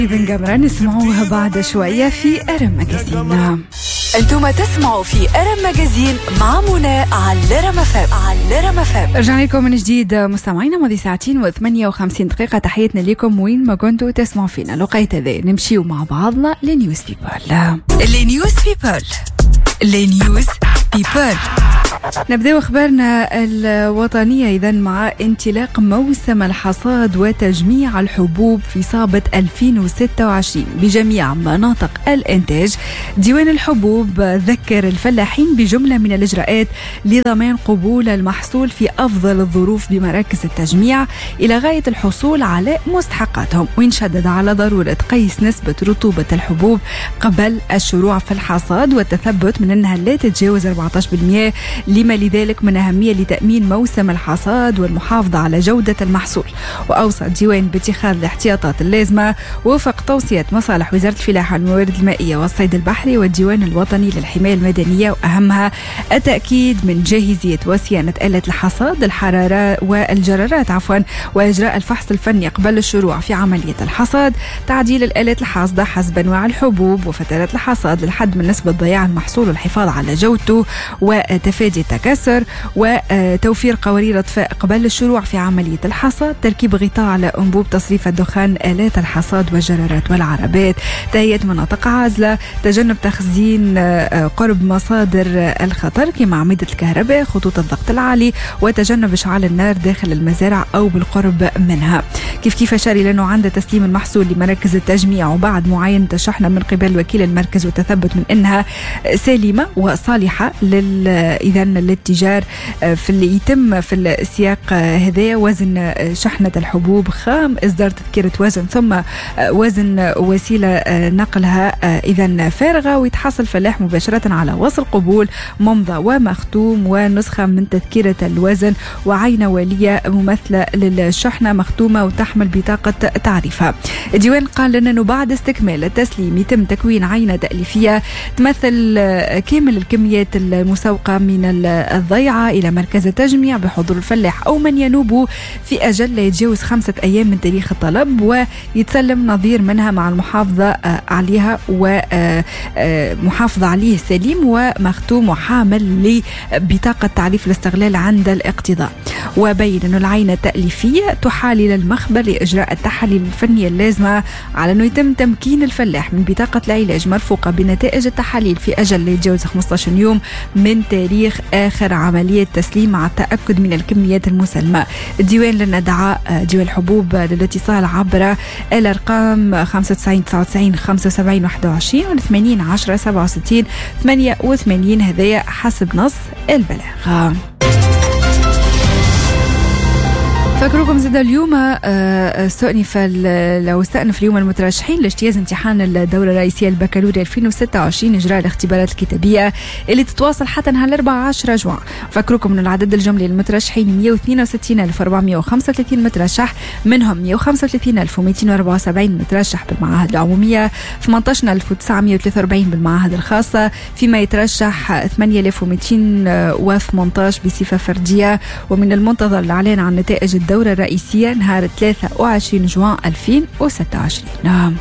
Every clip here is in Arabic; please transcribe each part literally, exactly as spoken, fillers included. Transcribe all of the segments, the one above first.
إذن قمرة نسمعوها بعد شوية في أرم ماجازين. أنتم تسمعوا في أرم ماجازين مع منى على رم اف ام. على رم اف ام رجعنا لكم من جديد مستمعينا ماضي ساعتين وثمانية وخمسين دقيقة. تحياتنا لكم وين ما كنتوا تسمعوا فينا. لقيت ذا نمشيو مع بعضنا لنيوز بيبل. لنيوز بيبل لنيوز بيبل نبدأ أخبارنا الوطنية إذن مع انطلاق موسم الحصاد وتجميع الحبوب في صابة ألفين وستة وعشرين بجميع مناطق الإنتاج. ديوان الحبوب ذكر الفلاحين بجملة من الإجراءات لضمان قبول المحصول في أفضل الظروف بمراكز التجميع إلى غاية الحصول على مستحقاتهم، وإن شدد على ضرورة قيس نسبة رطوبة الحبوب قبل الشروع في الحصاد والتثبت من أنها لا تتجاوز أربعة عشر بالمئة، لما لذلك من أهمية لتأمين موسم الحصاد والمحافظة على جودة المحصول. وأوصى الديوان باتخاذ الاحتياطات اللازمة وفق توصية مصالح وزارة الفلاحة والموارد المائية والصيد البحري والديوان الوطني للحماية المدنية، وأهمها التأكيد من جاهزية وصيانة آلة الحصاد الحرارة والجرارات عفوا وإجراء الفحص الفني قبل الشروع في عملية الحصاد، تعديل الآلات الحاصدة حسب أنواع الحبوب وفترات الحصاد للحد من نسبة ضياع المحصول والحفاظ على جودته وتفادي التكسر، وتوفير قوارير اطفاء قبل الشروع في عملية الحصاد، تركيب غطاء على أنبوب تصريف الدخان آلات الحصاد والجرارات والعربات، تهيئة مناطق عازلة، تجنب تخزين قرب مصادر الخطر كما أعمدة الكهرباء، خطوط الضغط العالي، وتجنب إشعال النار داخل المزارع أو بالقرب منها. كيف كيف أشار إلى أنه عند تسليم المحصول لمراكز التجميع وبعد معاينة الشحنة من قبل وكيل المركز والتثبت من أنها سليمة وصالحة لل إذن الاتجار في اللي يتم في السياق هذا وزن شحنة الحبوب خام، إصدار تذكرة وزن، ثم وزن وسيلة نقلها إذن فارغة، ويتحصل فلاح مباشرة على وصل قبول ممضى ومختوم ونسخة من تذكرة الوزن وعينة ولية ممثلة للشحنة مختومة وتحمل بطاقة تعريفها. الديوان قال لنا أنه بعد استكمال التسليم يتم تكوين عينة تأليفية تمثل كامل الكميات المسوقة من الضيعة إلى مركز التجميع بحضور الفلاح أو من ينوب في أجل لا يتجاوز خمسة أيام من تاريخ الطلب، ويتسلم نظير منها مع المحافظة عليها ومحافظة عليه سليم ومختوم وحامل لبطاقة تعريف الاستغلال عند الاقتضاء. وبين أن العينة التأليفية تحال إلى المخبر لإجراء التحاليل الفنية اللازمة على أنه يتم تمكين الفلاح من بطاقة العلاج مرفوقة بنتائج التحاليل في أجل لا يتجاوز خمسة عشر يوم من تاريخ آخر عملية تسليم مع التأكد من الكميات المسلمة. الديوان لنا دعاء ديوان الحبوب للاتصال عبر الأرقام خمسة وتسعين تسعة وتسعين خمسة وسبعين واحد وعشرين وثمانين عشرة سبعة وستين ثمانية وثمانين هذايا حسب نص البلاغ. فكركم زاد اليوم استأنف لو استأنف اليوم المترشحين لاجتياز امتحان الدورة الرئيسية البكالوريا ألفين وستة وعشرين إجراء الاختبارات الكتابية اللي تتواصل حتى نهار الأربعاء عشرة جوان. فكركم من العدد الجملي للمترشحين مئة واثنين وستين ألف وأربعمئة وخمسة وثلاثين مترشح، منهم مئة وخمسة وثلاثين ألف ومئتين وأربعة وسبعين مترشح بالمعاهد العمومية، ثمانية عشر ألف وتسعمئة وثلاثة وأربعين بالمعاهد الخاصة، فيما يترشح ثمانية آلاف ومئتين وثمانية عشر بصفة فردية. ومن المنتظر الإعلان عن نتائج الدورة الرئيسية نهار ثلاثة وعشرين جوان ألفين وستة وعشرين. نعم.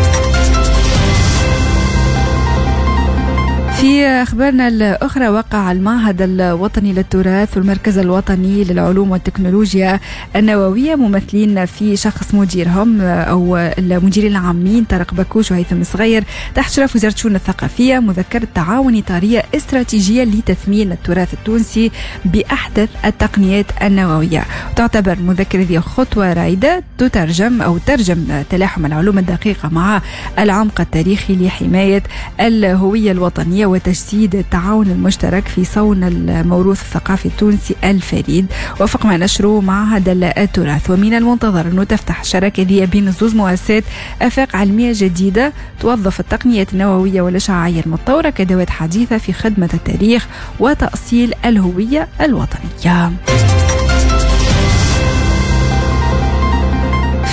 في أخبارنا الأخرى، وقع المعهد الوطني للتراث والمركز الوطني للعلوم والتكنولوجيا النووية ممثلين في شخص مديرهم أو المديرين العامين طارق بكوش وهيثم صغير تحت شرف وزارة الشؤون الثقافية مذكرة تعاون إطارية استراتيجية لتثمين التراث التونسي بأحدث التقنيات النووية. تعتبر مذكرة ذي خطوة رائدة تترجم أو ترجم تلاحم العلوم الدقيقة مع العمق التاريخي لحماية الهوية الوطنية وتجسيد التعاون المشترك في صون الموروث الثقافي التونسي الفريد وفق ما نشره معهد التراث. ومن المنتظر أنه تفتح شراكة ذي بين زوز مؤسسات آفاق علمية جديدة توظف التقنيات النووية والإشعاعية المتطورة كأدوات حديثة في خدمة التاريخ وتأصيل الهوية الوطنية.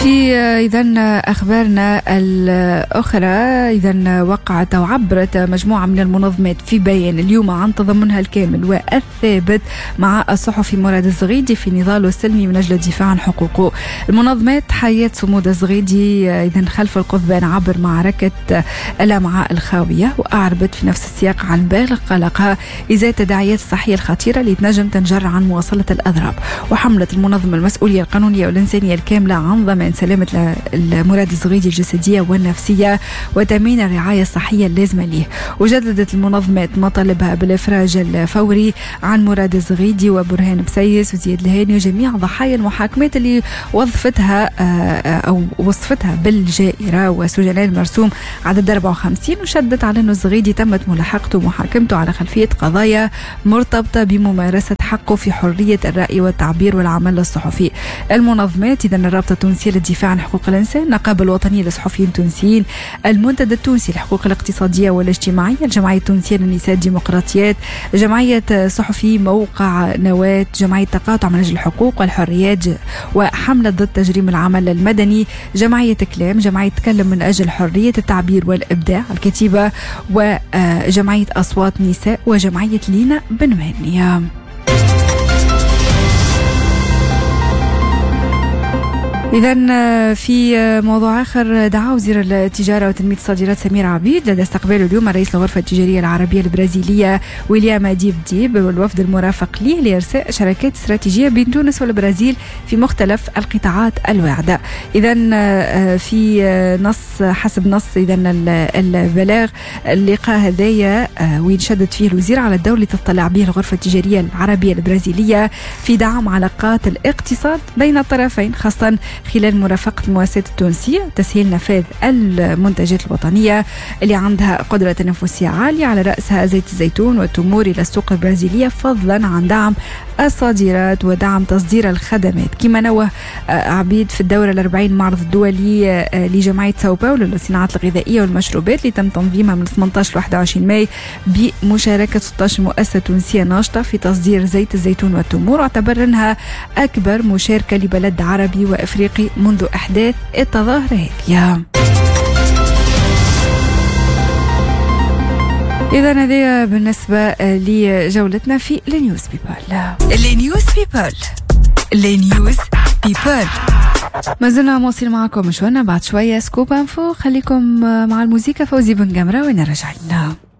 في إذا أخبارنا الأخرى، إذا وقعت أو عبرت مجموعة من المنظمات في بيان اليوم عن تضامنها الكامل والثابت مع الصحفي مراد الزغيدي في نضاله السلمي من أجل الدفاع عن حقوقه. المنظمات حيات صمود الزغيدي إذا خلف القضبان عبر معركة الأمعاء الخاوية، وأعربت في نفس السياق عن بالغ قلقها إزاء التداعيات الصحية الخطيرة اللي تنجم تنجر عن مواصلة الأضراب، وحملت المنظمة المسؤولية القانونية والإنسانية الكاملة عن ضمان سلامة مراد الزغيدي الجسدية والنفسية وتأمين الرعاية الصحية اللازمة له. وجددت المنظمات مطالبها بالإفراج الفوري عن مراد الزغيدي وبرهان بسيس وزياد الهاني وجميع ضحايا المحاكمات اللي وظفتها أو وصفتها بالجائرة وسجناء المرسوم عدد أربعة وخمسين، وشدت على أن الزغيدي تمت ملاحقته ومحاكمته على خلفية قضايا مرتبطة بممارسة حقه في حرية الرأي والتعبير والعمل الصحفي. المنظمات إذن الرابطة التونسية للدفاع عن حقوق الإنسان، النقابة الوطنية للصحفيين التونسيين، المنتدى التونسي للحقوق الاقتصادية والاجتماعية، الجمعية التونسية للنساء الديمقراطيات، جمعية صحفي موقع نواة، جمعية تقاطع من أجل الحقوق والحريات وحملة ضد تجريم العمل المدني، جمعية كلام، جمعية تكلم من أجل حرية التعبير والإبداع الكتيبة، وجمعية أصوات نساء، وجمعية لينا بن مهنية. إذن في موضوع آخر، دعا وزير التجارة وتنمية الصادرات سمير عبيد لدى استقباله اليوم رئيس الغرفة التجارية العربية البرازيلية ويليام ديب ديب والوفد المرافق له لإرساء شراكات استراتيجية بين تونس والبرازيل في مختلف القطاعات الواعدة. إذن في نص حسب نص إذن البلاغ اللقاء هذايا وين شدد فيه الوزير على الدور اللي تطلع به الغرفة التجارية العربية البرازيلية في دعم علاقات الاقتصاد بين الطرفين، خاصة خلال مرافقة المؤسسات التونسية، تسهيل نفاذ المنتجات الوطنية اللي عندها قدرة تنافسية عالية على رأسها زيت الزيتون والتمور إلى السوق البرازيلية، فضلا عن دعم الصادرات ودعم تصدير الخدمات. كما نوه عبيد في الدورة الأربعين معرض الدولي لجمعية ساو باولو للصناعات الغذائية والمشروبات اللي تم تنظيمها من ثمانية عشر لواحد وعشرين ماي بمشاركة ستة عشر مؤسسة تونسية ناشطة في تصدير زيت الزيتون والتمور، واعتبر أنها أكبر مشاركة لبلد عربي وأفريقي منذ إحداث التظاهرة هذه. إذا هذه بالنسبة لجولتنا في النيوز بيبل. النيوز بيبل النيوز بيبل ما زلنا موصل معكم مشوارنا، بعد شوية سكوب انفو، خليكم مع الموسيقى. فوزي بن جمرة وين رجعنا.